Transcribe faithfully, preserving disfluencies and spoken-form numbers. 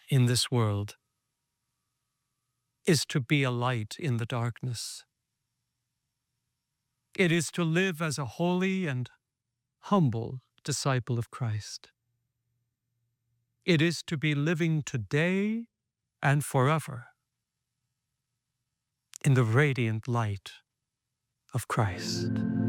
in this world is to be a light in the darkness. It is to live as a holy and humble disciple of Christ. It is to be living today and forever in the radiant light of Christ.